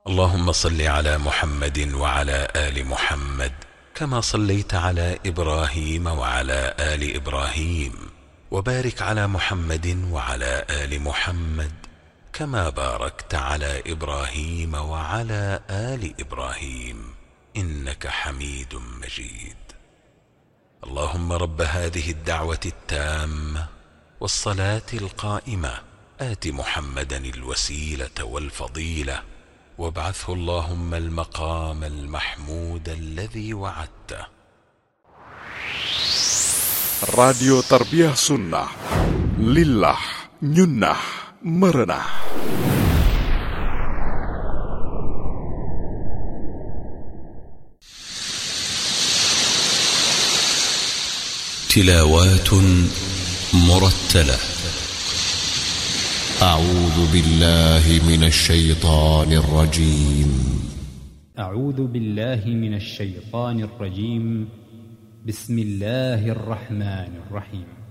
اللهم صل على محمد وعلى آل محمد كما صليت على إبراهيم وعلى آل إبراهيم، وبارك على محمد وعلى آل محمد كما باركت على إبراهيم وعلى آل إبراهيم إنك حميد مجيد. اللهم رب هذه الدعوة التامة والصلاة القائمة آت محمدا الوسيلة والفضيلة وابعثه اللهم المقام المحمود الذي وعدته. راديو تربية سنة لله ننه مرنه. تلاوات مرتلة. أعوذ بالله من الشيطان الرجيم. أعوذ بالله من الشيطان الرجيم. بسم الله الرحمن الرحيم.